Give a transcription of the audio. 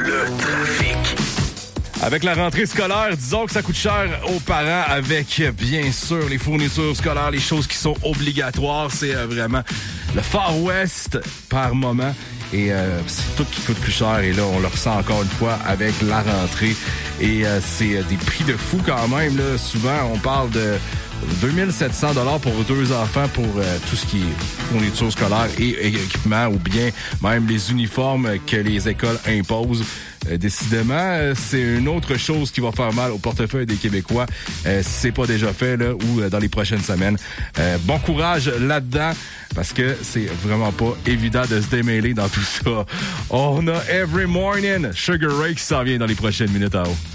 le trafic. Avec la rentrée scolaire, disons que ça coûte cher aux parents avec, bien sûr, les fournitures scolaires, les choses qui sont obligatoires. C'est vraiment le Far West par moment. Et c'est tout qui coûte plus cher. Et là, on le ressent encore une fois avec la rentrée. Et c'est des prix de fou quand même. Là. Souvent, on parle de 2700 $ pour 2 enfants pour tout ce qui est fourniture scolaire et équipement ou bien même les uniformes que les écoles imposent. Décidément, c'est une autre chose qui va faire mal au portefeuille des Québécois si c'est pas déjà fait là ou dans les prochaines semaines. Bon courage là-dedans parce que c'est vraiment pas évident de se démêler dans tout ça. On a Every Morning, Sugar Ray qui s'en vient dans les prochaines minutes à haut.